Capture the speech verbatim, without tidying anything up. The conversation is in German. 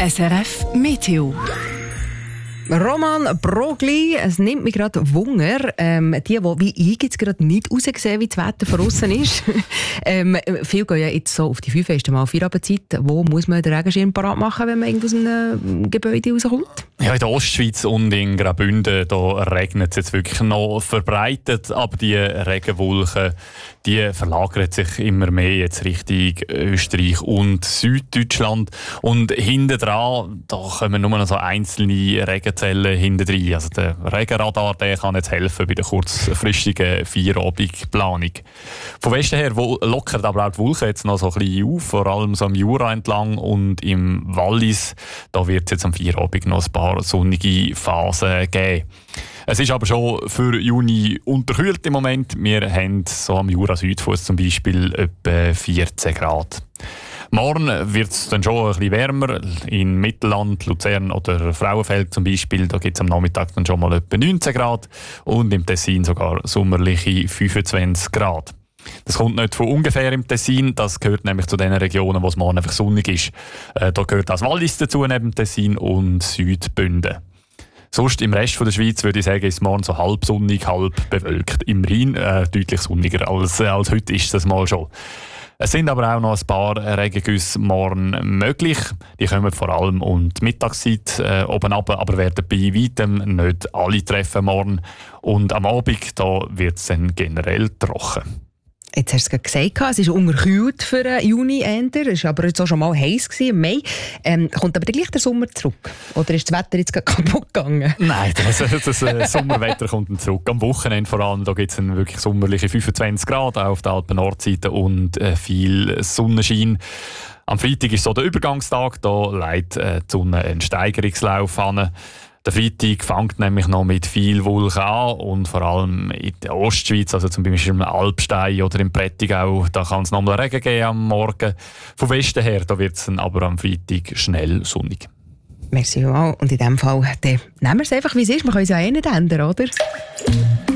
S R F Meteo. Roman Brogli, es nimmt mich gerade Wunder. Ähm, die, die wie ich jetzt gerade nicht raussehen, wie das Wetter von außen ist. ähm, viele gehen ja jetzt so auf die fünf erste Mal Feierabendzeit. Wo muss man den Regenschirm parat machen, wenn man irgendwo aus einem Gebäude rauskommt? Ja, in der Ostschweiz und in Graubünden da regnet es jetzt wirklich noch verbreitet, aber die Regenwolken, die verlagern sich immer mehr jetzt Richtung Österreich und Süddeutschland. Und hinten dran, da kommen nur noch so einzelne Regenzellen hinten rein. Also der Regenradar, der kann jetzt helfen bei der kurzfristigen Feierabendplanung. Von Westen her wo lockert aber auch die Wolken jetzt noch so ein bisschen auf, vor allem so am Jura entlang und im Wallis. Da wird es jetzt am Feierabend noch ein paar sonnige Phasen geben. Es ist aber schon für Juni unterkühlt im Moment. Wir haben so am Jura-Südfuss zum Beispiel etwa vierzehn Grad. Morgen wird es dann schon ein bisschen wärmer. In Mittelland, Luzern oder Frauenfeld zum Beispiel, da gibt es am Nachmittag dann schon mal etwa neunzehn Grad und im Tessin sogar sommerliche fünfundzwanzig Grad. Das kommt nicht von ungefähr im Tessin, das gehört nämlich zu den Regionen, wo es morgen einfach sonnig ist. Äh, da gehört das Wallis dazu, neben dem Tessin und Südbünden. Sonst im Rest von der Schweiz würde ich sagen, ist es morgen so halb sonnig, halb bewölkt. Im Rhein äh, deutlich sonniger als, äh, als heute ist das mal schon. Es sind aber auch noch ein paar Regengüsse morgen möglich. Die kommen vor allem um die Mittagszeit äh, oben runter, aber werden bei weitem nicht alle treffen morgen. Und am Abend da wird es dann generell trocken. Jetzt hast du es gerade gesagt, es ist unterkühlt für den Juni. Es war aber jetzt auch schon mal heiß im Mai. Ähm, kommt aber dann gleich der Sommer zurück? Oder ist das Wetter jetzt gerade kaputt gegangen? Nein, das, das äh, Sommerwetter kommt dann zurück. Am Wochenende vor allem, da gibt es wirklich sommerliche fünfundzwanzig Grad auf der Alpen-Nordseite und äh, viel Sonnenschein. Am Freitag ist so der Übergangstag, da leitet äh, die Sonne einen Steigerungslauf an. Der Freitag fängt nämlich noch mit viel Wolken an und vor allem in der Ostschweiz, also zum Beispiel im Alpstein oder im Prättigau, da kann es noch mal Regen geben am Morgen. Vom Westen her, da wird es dann aber am Freitag schnell sonnig. Merci vielmals. Und in diesem Fall dann nehmen wir es einfach, wie es ist. Wir können es ja eh nicht ändern, oder?